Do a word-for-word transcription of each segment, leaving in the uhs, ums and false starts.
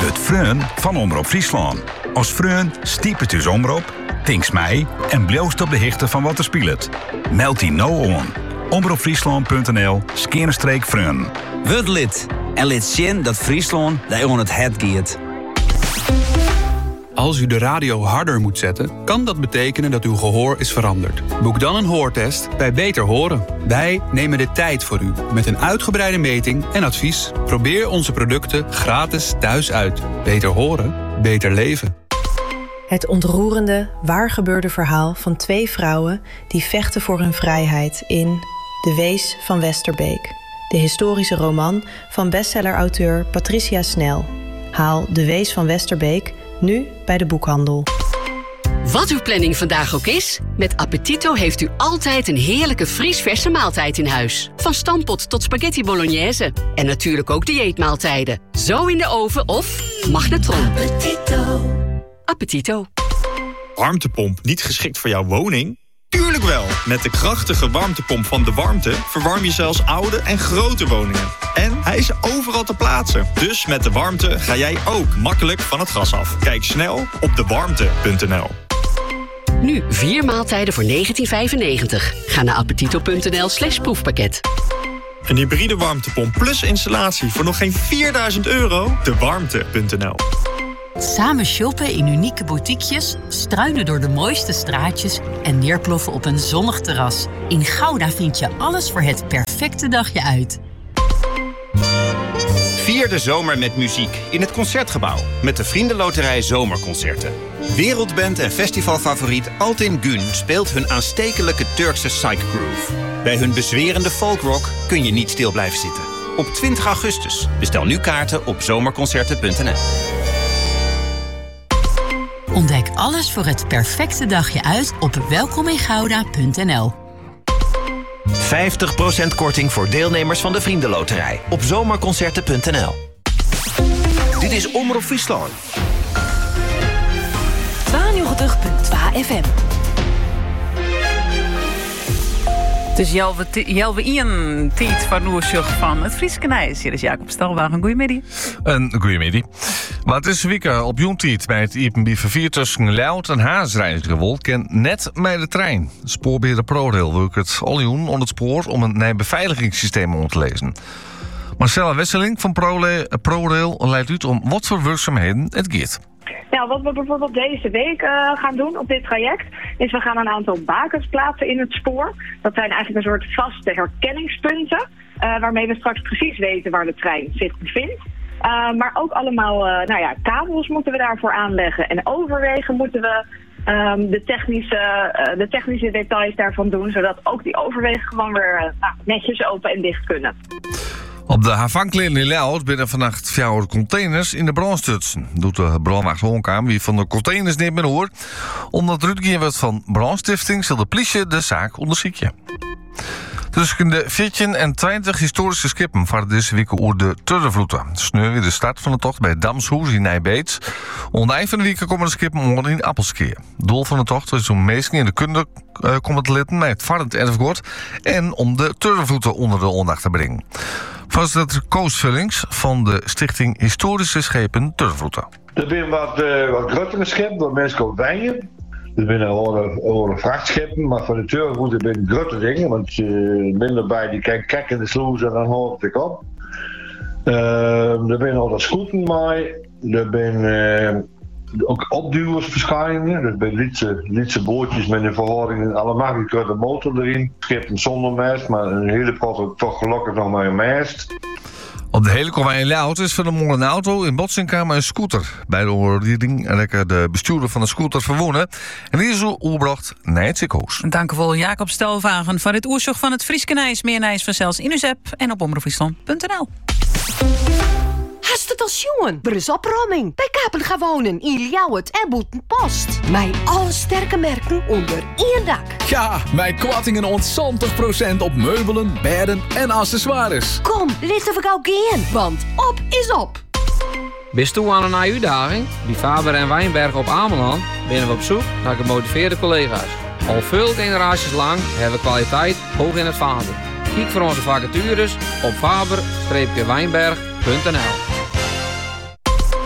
Het Freun van Omroep Friesland. Als Freun stiepet dus omroep, tinks mij en bloost op de hichte van wat er speelt. Meld die nou aan. omroepfriesland.nl skerenstreek Freun. Word lid en lid zien dat Friesland daar aan het het gaat. Als u de radio harder moet zetten, kan dat betekenen dat uw gehoor is veranderd. Boek dan een hoortest bij Beter Horen. Wij nemen de tijd voor u met een uitgebreide meting en advies. Probeer onze producten gratis thuis uit. Beter horen, beter leven. Het ontroerende, waargebeurde verhaal van twee vrouwen die vechten voor hun vrijheid in De Wees van Westerbeek. De historische roman van bestseller-auteur Patricia Snel. Haal De Wees van Westerbeek nu bij de boekhandel. Wat uw planning vandaag ook is, met Appetito heeft u altijd een heerlijke vriesverse maaltijd in huis. Van stampot tot spaghetti bolognese. En natuurlijk ook dieetmaaltijden. Zo in de oven of magnetron. Appetito. Appetito. Warmtepomp niet geschikt voor jouw woning? Tuurlijk wel! Met de krachtige warmtepomp van De Warmte verwarm je zelfs oude en grote woningen. En hij is overal te plaatsen. Dus met De Warmte ga jij ook makkelijk van het gas af. Kijk snel op de warmte punt n l. Nu vier maaltijden voor negentien vijfennegentig. Ga naar appetito.nl slash proefpakket. Een hybride warmtepomp plus installatie voor nog geen vierduizend euro? de warmte punt n l. Samen shoppen in unieke boutiquejes, struinen door de mooiste straatjes en neerploffen op een zonnig terras. In Gouda vind je alles voor het perfecte dagje uit. Vier de zomer met muziek in het Concertgebouw met de Vriendenloterij Zomerconcerten. Wereldband en festivalfavoriet Altin Gün speelt hun aanstekelijke Turkse psychgroove. Bij hun bezwerende folkrock kun je niet stil blijven zitten. Op twintig augustus. Bestel nu kaarten op zomerconcerten punt n l. Ontdek alles voor het perfecte dagje uit op welkomingouda punt n l. vijftig procent korting voor deelnemers van de Vriendenloterij op zomerconcerten punt n l. Dit is Omroep Friesland. tweeënnegentig komma twee F M. Dus Jelwe Ian tijd van Oersjoch van het Frieske Nijs. Hier is Jacob Stelwagen. Goedemiddag. Een goedemiddag. Maar het is week op Joentijd bij het I P B vervier tussen Loud en Haasreisgewol ken net met de trein. Spoorbeheerder ProRail werkt het al joen on het spoor om een nieuw beveiligingssysteem om te lezen. Marcella Wesseling van ProRail leidt uit om wat voor werkzaamheden het gaat. Nou, wat we bijvoorbeeld deze week uh, gaan doen op dit traject, is we gaan een aantal bakens plaatsen in het spoor. Dat zijn eigenlijk een soort vaste herkenningspunten, uh, waarmee we straks precies weten waar de trein zich bevindt. Uh, maar ook allemaal uh, nou ja, kabels moeten we daarvoor aanleggen. En overwegen moeten we um, de, technische, uh, de technische details daarvan doen, zodat ook die overwegen gewoon weer uh, nou, netjes open en dicht kunnen. Op de Havanklin in Loud binnen vannacht vier containers in de brand stutsen. Doet de brandwacht Honkaam wie van de containers niet meer hoort. Omdat er uitgegaan wordt van brandstichting zal de politie de zaak onderzoeken. Tussen de veertien en twintig historische skippen varen deze week over de Turrenvloeten. Sneu weer de start van de tocht bij Damshoes in Nijbeets. Onder eind van de week komen de skippen morgen in Appelskeer. Doel van de tocht is om mensen in de kunde uh, komen te letten met het varend erfgoed en om de Turrenvloeten onder de aandacht te brengen. Voorzitter Koos Vullings van de Stichting Historische Schepen Turrenvloeten. Er zijn wat, uh, wat grotere schepen waar mensen komen wijnen. Er zijn oude vrachtschepen, maar voor de Turrenvloeten zijn grote dingen, want je uh, bent erbij die kijkt kijk in de sloes en dan hoort het op. Uh, er zijn al dat scooters mee, er zijn uh, ook opduwers verschijnen, er zijn lietse, lietse bootjes met een verhouding en allemaal een motor erin. Schepen zonder mast, maar een hele pot toch gelukkig nog maar een mast. Op de hele konwijn in Loud is van de morgen een auto in botsing kwam een scooter. Bij de oorreding lekker de bestuurder van de scooter verwonnen. En die is overbracht naar het ziekenhuis. Dank u wel, Jacob Stelvagen van het oorzocht van het Frieske Nijs. Meer Nijs vanzelfs in uw app en op omroepfriesland punt n l. Hast het als jongen? Er is opruiming. Bij Kapel gaan wonen in Ljouwert en Boetenpost. Mijn alle sterke merken onder één dak. Ja, mijn kwattingen ontzontig procent op meubelen, bedden en accessoires. Kom, laten we gauw gaan, want op is op. Bist toe aan een uitdaging? Bij Faber en Wijnberg op Ameland binnen we op zoek naar gemotiveerde collega's. Al veel generaties lang hebben we kwaliteit hoog in het vaandel. Kijk voor onze vacatures op faber dash wijnberg punt n l.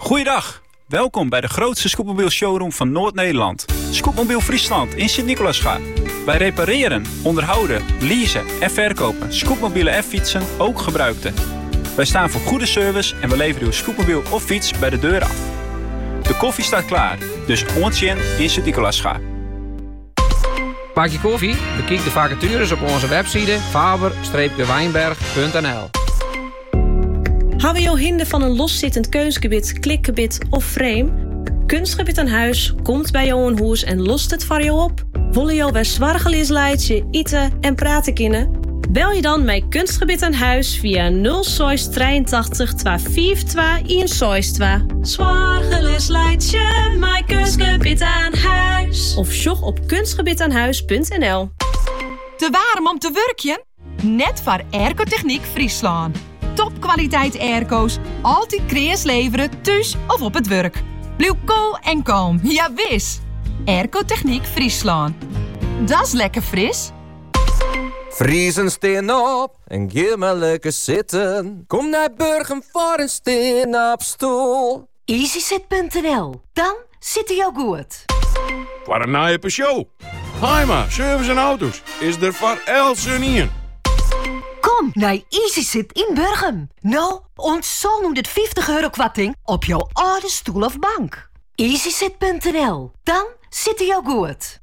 Goeiedag, welkom bij de grootste scootmobiel showroom van Noord-Nederland. Scootmobiel Friesland in Sint-Nicolasga. Wij repareren, onderhouden, leasen en verkopen scootmobielen en fietsen, ook gebruikte. Wij staan voor goede service en we leveren uw scootmobiel of fiets bij de deur af. De koffie staat klaar, dus ontjen in Sint-Nicolasga. Pak je koffie? Bekijk de vacatures op onze website faber wijnberg punt n l. Hebben je hinder van een loszittend keusgebied, klikgebied of frame? Kunstgebied aan huis komt bij jou een hoes en lost het voor jou op. Willen jou bij zwargelisleidje, eten en praten kunnen? Bel je dan met Kunstgebied aan huis via nul zes drieëntachtig tweehonderdvijfentwintig eenenzestig. Zwargelisleidje, mijn Kunstgebied aan huis. Of sjog op kunstgebiedaanhuis punt n l. Te warm om te werkjen? Net voor Airco-Techniek Friesland. Topkwaliteit airco's, altijd kreas leveren, thuis of op het werk. Blijf cool en kalm, ja wis. Airco-Techniek Friesland. Dat is lekker fris. Friesen steen op en geef maar lekker zitten. Kom naar Burgum voor een steen op stoel. easyzit punt n l. Dan zit hij jou goed. Voor een naaie show. Heima, service en auto's is er voor elke in. Kom naar easyzit in Burgum. Nou, ontzol nu dit vijftig euro kwatting op jouw oude stoel of bank. easyzit punt n l. Dan zit hij jou goed.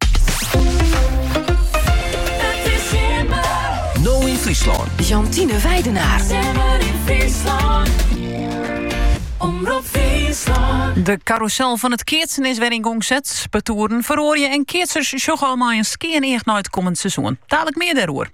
No in Friesland. Jantine Weidenaar. De carousel van het keertsen is weer in gang zet. Betoeren, verhoorje en keertsers sjoggen allemaal een skiën echt naar het komend seizoen. Dadelijk meer daarover.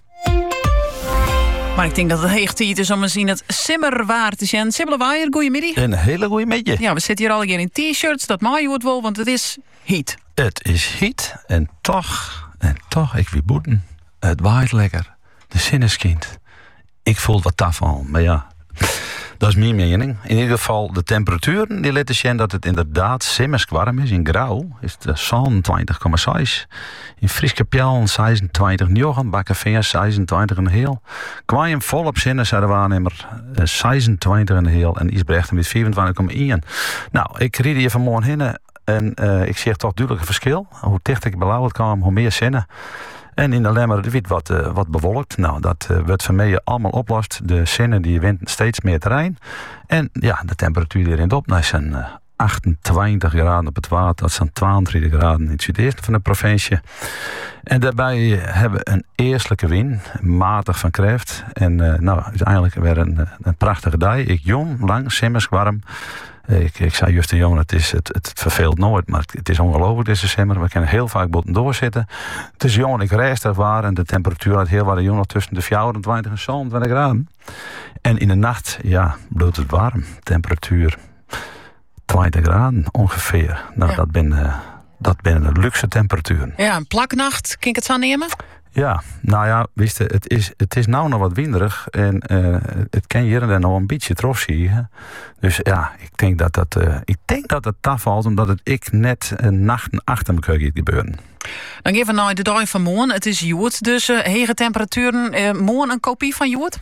Maar ik denk dat het heeg tijd is om eens in het simmerwaar te zijn. Sibylle Waaier, goeiemiddag. Een hele goeie middag. Ja, we zitten hier al in t-shirts. Dat maai het wel, want het is heat. Het is heat en toch, en toch, ik wie boeten. Het waait lekker. De zin is kind. Ik voel wat daarvan, maar ja, dat is mijn mening. In ieder geval, de temperaturen die laten zien dat het inderdaad zimmers warm is. In Grauw is het zevenentwintig komma zes. In Frieskapel zesentwintig komma negen. Bakkerveer zesentwintig komma nul. Kwaaien volop zinnen, zei de waarnemer, zesentwintig komma nul. En Isbrecht met vierentwintig komma één. Nou, ik rijd hier vanmorgen heen en uh, ik zie toch duidelijk een verschil. Hoe dichter ik belauwd kwam, hoe meer zinnen. En in de Lemmer werd wat, uh, wat bewolkt. Nou, dat uh, werd van mij allemaal oplost. De zinnen die wint steeds meer terrein. En ja, de temperatuur die erin op. Dat zijn uh, achtentwintig graden op het water. Dat zijn tweeëntwintig graden in het zuidoosten van de provincie. En daarbij hebben we een eerlijke wind. Matig van kracht. En uh, nou, uiteindelijk weer een, een prachtige dag. Ik jong, lang, simmers, warm. Ik, ik zei juist de jongen, het, is, het, het verveelt nooit, maar het is ongelooflijk deze zomer. We kunnen heel vaak boten doorzitten. Het is jongen, ik reistig waar en de temperatuur had heel wat jongen tussen de vierentwintig en zevenentwintig graden. En in de nacht, ja, bloedt het warm. Temperatuur twintig graden ongeveer. Nou, ja. dat ben uh, dat ben een luxe temperatuur. Ja, een plaknacht, kan ik het zo nemen? Ja, nou ja, wist je, het is, het is nou nog wat winderig en uh, het kan hier en daar nog een beetje trof zien. Dus ja, ik denk dat dat, uh, ik denk dat het afvalt omdat het ik net een nacht achter me kan gebeuren. Dan even naar de dag van morgen. Het is jood, dus uh, hege temperaturen. Uh, morgen een kopie van jood?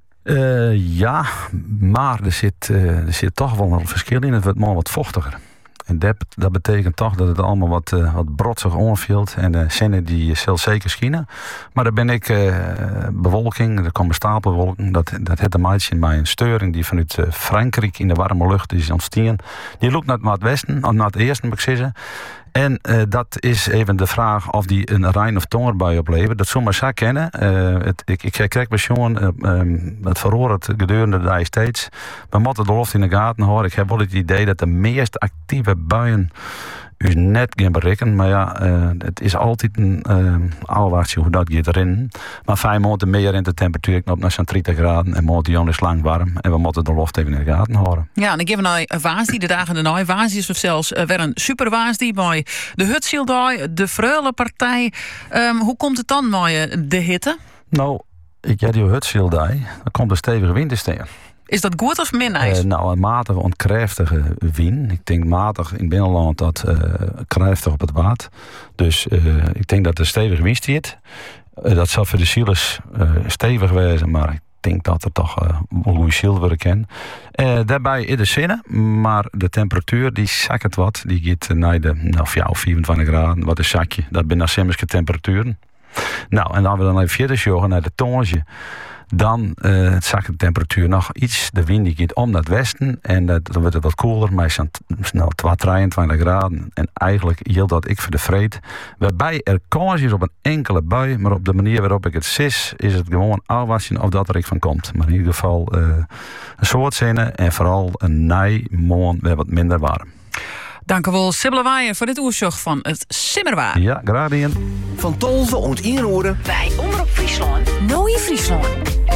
Uh, ja, maar er zit, uh, er zit toch wel een verschil in. Het wordt morgen wat vochtiger. En dat, dat betekent toch dat het allemaal wat, uh, wat brotsig onvielt. En de zinnen die zal zeker schijnen. Maar dan ben ik uh, bewolking, er komt een stapelwolking. Dat, dat heeft een maatje in mij een steuring die vanuit uh, Frankrijk in de warme lucht is ontstaan. Die loopt naar het westen, naar het eerste moet ik zeggen. En uh, dat is even de vraag of die een Rijn- of tongerbui oplevert. Dat zou maar zo kennen. Uh, het, ik, ik krijg bij jongen, uh, um, het verhoor het gedurende de dag steeds. We moeten de loft in de gaten houden. Ik heb wel het idee dat de meest actieve buien u net gaan bereiken. Maar ja, uh, het is altijd een uh, afwachtje hoe dat gaat erin. Maar vijf maanden meer in de temperatuur op naar zo'n dertig graden. En maanden jongen is lang warm. En we moeten de loft even in de gaten houden. Ja, en ik heb nou Waasdie, de dagen daarna. Waasdie is zelfs uh, weer een super Waasdie bij de Hutzieldaai, de Freulenpartij. Um, hoe komt het dan met de hitte? Nou, ik heb die Hutzieldaai. Dan komt een stevige wind te staan. Is dat goed of min ijs? Uh, nou, een matige, ontkräftige wind. Ik denk matig in het binnenland dat uh, kräftig op het water. Dus uh, ik denk dat er stevige wind zit. Uh, dat zal voor de zielers uh, stevig wezen, maar ik denk dat er toch uh, een goede ziel worden kan. Uh, daarbij in de zinnen, maar de temperatuur die zakt wat. Die gaat naar de nou, ja, vierentwintig graden, wat een zakje. Dat zijn Simmerske temperaturen. Nou, en dan we dan even verder zogen naar de tonge. Dan uh, zakt de temperatuur nog iets. De wind die gaat om naar het westen. En dat, dan wordt het wat koeler. Maar zo'n nou, drieëntwintig graden. En eigenlijk hield dat ik voor de vreed. Waarbij er kans is op een enkele bui. Maar op de manier waarop ik het sis, is het gewoon afwassen of dat er ik van komt. Maar in ieder geval uh, een soort zinnen. En vooral een nij, moon, weer wat minder warm. Dank u wel, Sibylle Waaier, voor dit oorzocht van het Simmerwaar. Ja, graag gedaan. Van tolve ont inroeren. Bij Omroep Friesland. Nooie Friesland.